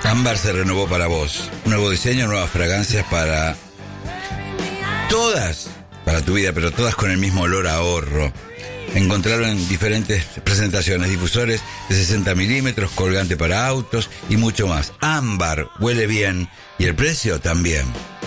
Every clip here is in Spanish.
Ámbar se renovó para vos. Nuevo diseño, nuevas fragancias para todas, para tu vida, pero todas con el mismo olor a ahorro. Encontraron en diferentes presentaciones, difusores de 60 milímetros, colgante para autos y mucho más. Ámbar huele bien y el precio también.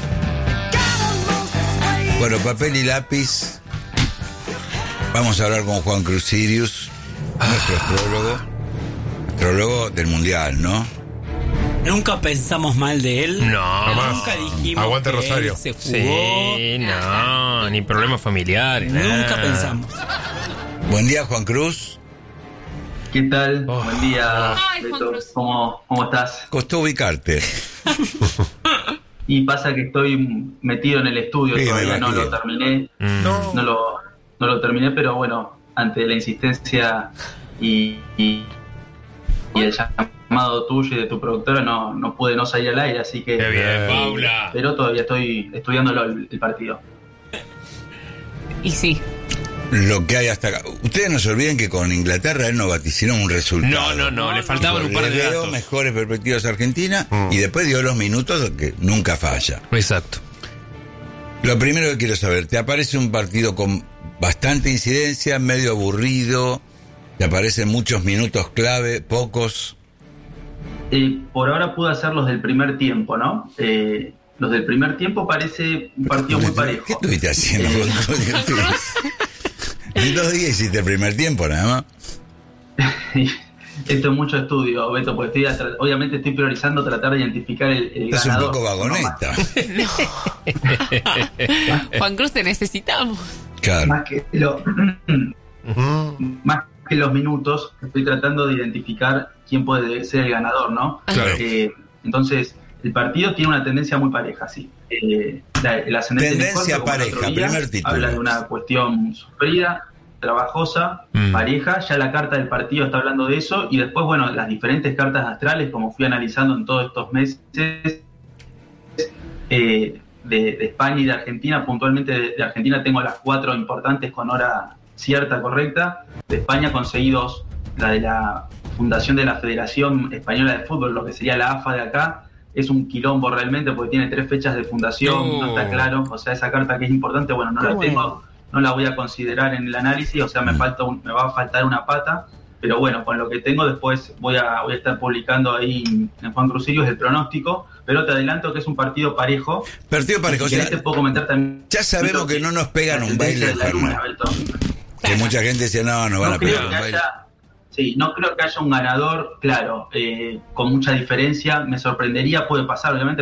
Bueno, papel y lápiz. Vamos a hablar con Juan Cruz Sirius, nuestro astrólogo del Mundial, ¿no? Nunca pensamos mal de él. No, nunca dijimos aguante que Rosario. Él se fugó. Sí, no, ni problemas familiares. Nunca nada. pensamos. Buen día, Juan Cruz. ¿Qué tal? Oh. Buen día, Ay, Juan Beto. Cruz. ¿Cómo estás? Costó ubicarte. Y pasa que estoy metido en el estudio, Sí, todavía me no imagino. lo terminé. No. No lo terminé, pero bueno, ante la insistencia y el llamado tuyo y de tu productora, no pude no salir al aire, así que... Qué bien, Paula. Pero todavía estoy estudiándolo el partido. Y sí. Lo que hay hasta acá. Ustedes no se olviden que con Inglaterra él no vaticinó un resultado. No, le faltaban un par de Le dio datos. mejores perspectivas a Argentina y después dio los minutos que nunca falla. Exacto. Lo primero que quiero saber, ¿te aparece un partido con bastante incidencia, medio aburrido? ¿Te aparecen muchos minutos clave, pocos? Por ahora pude hacer los del primer tiempo, ¿no? Los del primer tiempo parece un partido muy parejo. ¿Qué estuviste haciendo? En 2 días hiciste el primer tiempo, nada más. Esto es mucho estudio, Beto, porque obviamente estoy priorizando tratar de identificar el Es un ganador. poco vagoneta. Juan Cruz, te necesitamos. Claro. Más que los minutos, estoy tratando de identificar quién puede ser el ganador, ¿no? Claro. Entonces, el partido tiene una tendencia muy pareja, sí. El ascendente en Tendencia Escorpio, como el pareja, otro día, primer título. habla de una cuestión sufrida, trabajosa, pareja. Ya la carta del partido está hablando de eso. Y después, bueno, las diferentes cartas astrales, como fui analizando en todos estos meses, de España y de Argentina. Puntualmente de Argentina tengo las 4 importantes con hora cierta, correcta. De España conseguí 2, la de la fundación de la Federación Española de Fútbol, lo que sería la AFA de acá. Es un quilombo realmente porque tiene 3 fechas de fundación, no está claro. O sea, esa carta que es importante, bueno, no la tengo, no la voy a considerar en el análisis. O sea, me va a faltar una pata. Pero bueno, con lo que tengo después voy a estar publicando ahí en Juan Cruz Sirius el pronóstico. Pero te adelanto que es un partido parejo. Partido parejo. Si querés te puedo comentar también. Ya sabemos que no nos pegan un baile de Fernet. Que mucha gente dice, no van a pegar un baile. Sí, no creo que haya un ganador, claro, con mucha diferencia. Me sorprendería, puede pasar, obviamente,